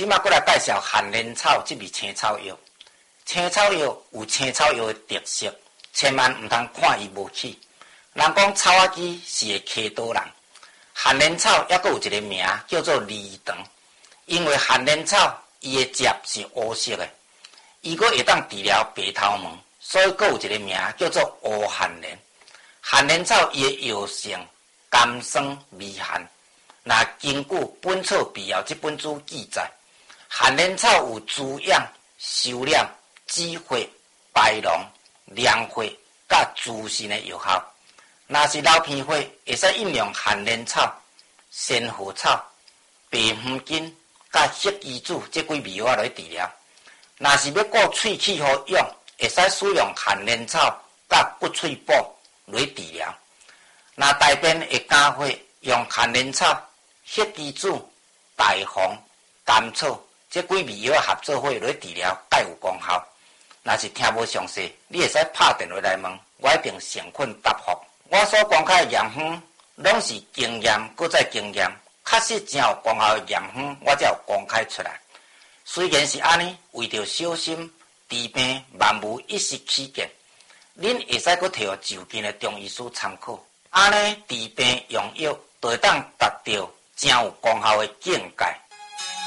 即马过来介绍寒莲草这味青草药。青草药有青草药的特色，千万唔通看伊无起。人讲草仔鸡是会开刀人，寒莲草还佫有一个名叫做梨藤，因为寒莲草伊的叶是乌色的，伊佫会当治疗白头毛，所以佫有一个名叫做乌寒莲。寒莲草伊的药性甘酸微寒，那根据《本草必要》这本书记载，寒莲草有滋养、收敛、止火、排脓、凉火、甲滋肾的药效。若是流鼻血，会使饮用寒莲草、仙荷草、白胡根、甲血鸡子这几味药来治疗。若是要顾喙齿好用，会使使用寒莲草甲骨喙补来治疗。若大便会干火，用寒莲草、血鸡子、大黄、甘草这几味药合作伙来治疗，皆有功效。若是听无详细，你会使拍电话来问，我一定诚恳答复。我所公开的验方，拢是经验，搁再经验，确实真有功效的验方，我才有公开出来。虽然是安尼，为着小心治病，万无一失起见，恁会使搁摕就近的中医师参考，安尼治病用药，就会当达到真有功效的境界。